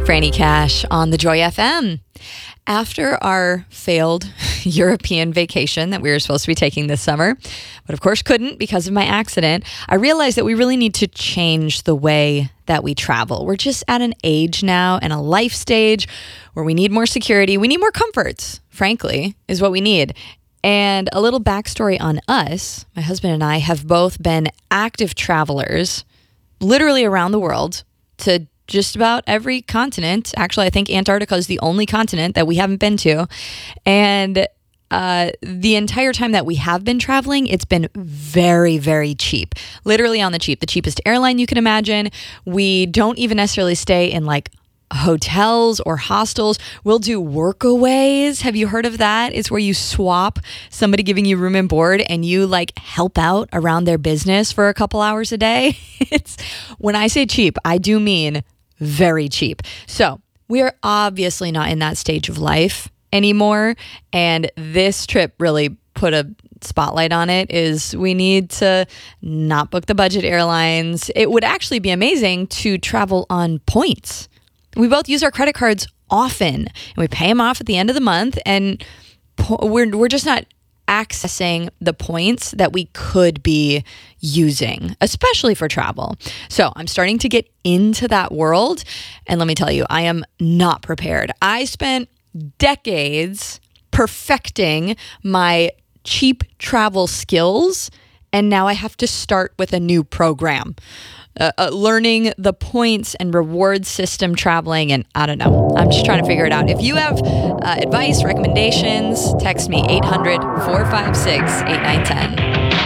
Franny Cash on the Joy FM. After our failed European vacation that we were supposed to be taking this summer, but of course couldn't because of my accident, I realized that we really need to change the way that we travel. We're just at an age now and a life stage where we need more security. We need more comforts, frankly, is what we need. And a little backstory on us, my husband and I have both been active travelers literally around the world to just about every continent. Actually, I think Antarctica is the only continent that we haven't been to. And the entire time that we have been traveling, it's been very, very cheap. Literally on the cheap. The cheapest airline you can imagine. We don't even necessarily stay in like hotels or hostels. We'll do workaways. Have you heard of that? It's where you swap somebody giving you room and board and you like help out around their business for a couple hours a day. It's when I say cheap, I do mean very cheap. So we are obviously not in that stage of life anymore. And this trip really put a spotlight on it. Is we need to not book the budget airlines. It would actually be amazing to travel on points. We both use our credit cards often and we pay them off at the end of the month, and we're just not accessing the points that we could be using, especially for travel. So I'm starting to get into that world, and let me tell you, I am not prepared. I spent decades perfecting my cheap travel skills, and now I have to start with a new program. Learning the points and reward system traveling, and I don't know. I'm just trying to figure it out. If you have advice, recommendations, text me 800-456-8910.